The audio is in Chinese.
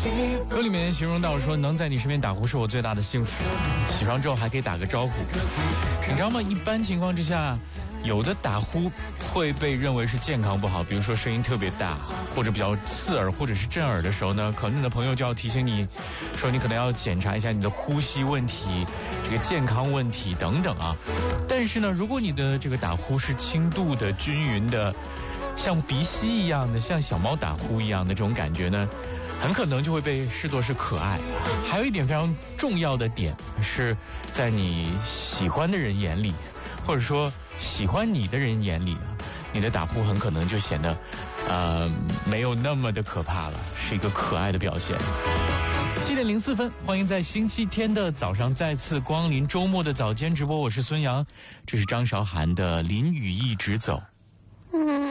歌里面形容到说，能在你身边打呼是我最大的幸福，起床之后还可以打个招呼。你知道吗？一般情况之下，有的打呼会被认为是健康不好，比如说声音特别大，或者比较刺耳，或者是震耳的时候呢，可能你的朋友就要提醒你说，你可能要检查一下你的呼吸问题，这个健康问题等等啊。但是呢，如果你的这个打呼是轻度的、均匀的，像鼻息一样的，像小猫打呼一样的这种感觉呢，很可能就会被视作是可爱。还有一点非常重要的点是，在你喜欢的人眼里，或者说喜欢你的人眼里啊，你的打呼很可能就显得没有那么的可怕了，是一个可爱的表现。7点04分，欢迎在星期天的早上再次光临周末的早间直播，我是孙杨，这是张韶涵的《淋雨一直走》。